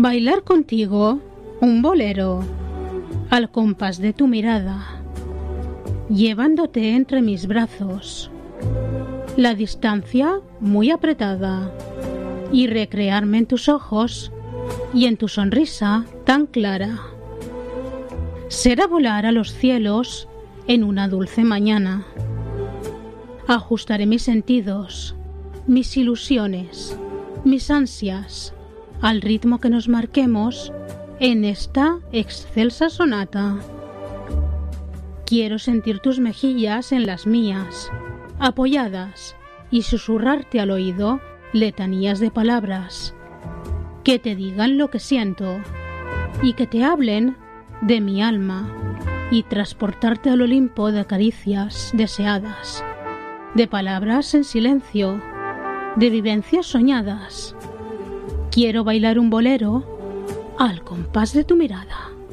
Bailar contigo un bolero al compás de tu mirada, llevándote entre mis brazos, la distancia muy apretada, y recrearme en tus ojos y en tu sonrisa tan clara. Será volar a los cielos en una dulce mañana. Ajustaré mis sentidos, mis ilusiones, mis ansias, al ritmo que nos marquemos en esta excelsa sonata. Quiero sentir tus mejillas en las mías, apoyadas, y susurrarte al oído letanías de palabras que te digan lo que siento y que te hablen de mi alma, y transportarte al Olimpo de caricias deseadas, de palabras en silencio, de vivencias soñadas. Quiero bailar un bolero al compás de tu mirada.